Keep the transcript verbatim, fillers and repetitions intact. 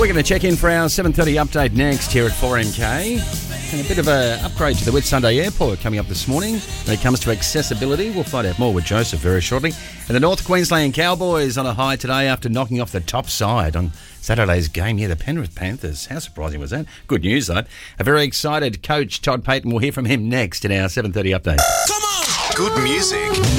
We're going to check in for our seven thirty update next here at four M K. And a bit of an upgrade to the Whitsunday Airport coming up this morning when it comes to accessibility. We'll find out more with Joseph very shortly. And the North Queensland Cowboys on a high today after knocking off the top side on Saturday's game. Yeah, the Penrith Panthers. How surprising was that? Good news, though. A very excited coach, Todd Payton. We'll hear from him next in our seven thirty update. Come on! Good music.